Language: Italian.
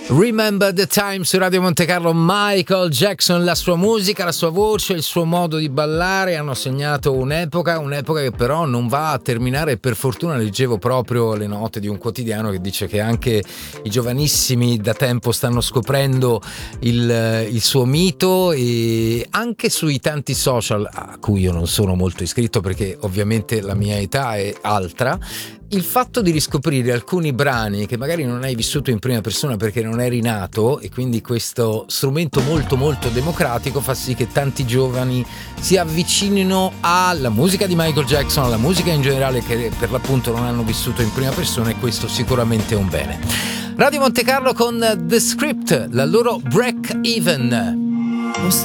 Remember the Time su Radio Monte Carlo. Michael Jackson, la sua musica, la sua voce, il suo modo di ballare hanno segnato un'epoca che però non va a terminare. Per fortuna leggevo proprio le note di un quotidiano che dice che anche i giovanissimi da tempo stanno scoprendo il suo mito, e anche sui tanti social a cui io non sono molto iscritto perché ovviamente la mia età è altra. Il fatto di riscoprire alcuni brani che magari non hai vissuto in prima persona perché non eri nato, e quindi questo strumento molto molto democratico fa sì che tanti giovani si avvicinino alla musica di Michael Jackson, alla musica in generale, che per l'appunto non hanno vissuto in prima persona, e questo sicuramente è un bene. Radio Monte Carlo con The Script, la loro Break Even.